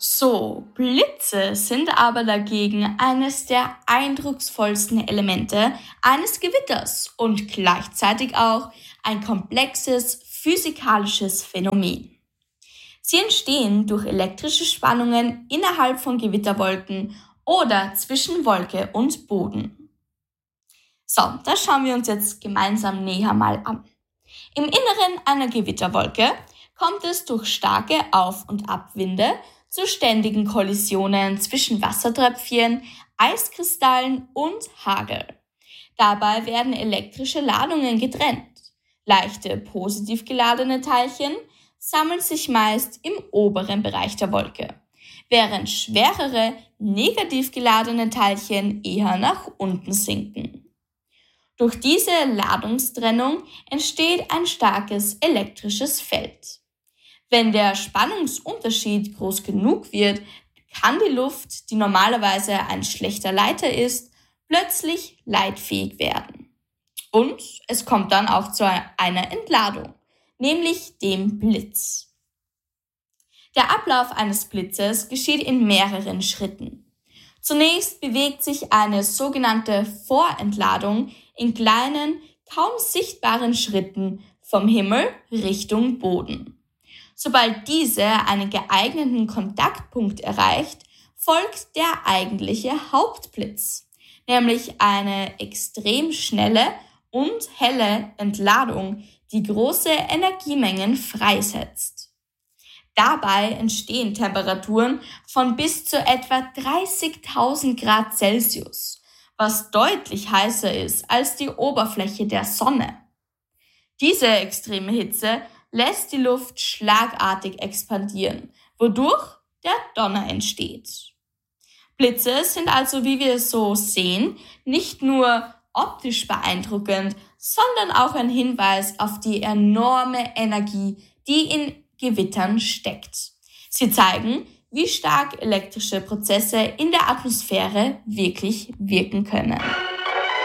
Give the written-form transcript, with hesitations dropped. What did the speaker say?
So, Blitze sind aber dagegen eines der eindrucksvollsten Elemente eines Gewitters und gleichzeitig auch ein komplexes physikalisches Phänomen. Sie entstehen durch elektrische Spannungen innerhalb von Gewitterwolken oder zwischen Wolke und Boden. So, das schauen wir uns jetzt gemeinsam näher mal an. Im Inneren einer Gewitterwolke kommt es durch starke Auf- und Abwinde zu ständigen Kollisionen zwischen Wassertröpfchen, Eiskristallen und Hagel. Dabei werden elektrische Ladungen getrennt. Leichte positiv geladene Teilchen sammeln sich meist im oberen Bereich der Wolke, während schwerere negativ geladene Teilchen eher nach unten sinken. Durch diese Ladungstrennung entsteht ein starkes elektrisches Feld. Wenn der Spannungsunterschied groß genug wird, kann die Luft, die normalerweise ein schlechter Leiter ist, plötzlich leitfähig werden. Und es kommt dann auch zu einer Entladung, nämlich dem Blitz. Der Ablauf eines Blitzes geschieht in mehreren Schritten. Zunächst bewegt sich eine sogenannte Vorentladung in kleinen, kaum sichtbaren Schritten vom Himmel Richtung Boden. Sobald diese einen geeigneten Kontaktpunkt erreicht, folgt der eigentliche Hauptblitz, nämlich eine extrem schnelle und helle Entladung, die große Energiemengen freisetzt. Dabei entstehen Temperaturen von bis zu etwa 30.000 Grad Celsius, was deutlich heißer ist als die Oberfläche der Sonne. Diese extreme Hitze lässt die Luft schlagartig expandieren, wodurch der Donner entsteht. Blitze sind also, wie wir es so sehen, nicht nur optisch beeindruckend, sondern auch ein Hinweis auf die enorme Energie, die in Gewittern steckt. Sie zeigen, wie stark elektrische Prozesse in der Atmosphäre wirklich wirken können.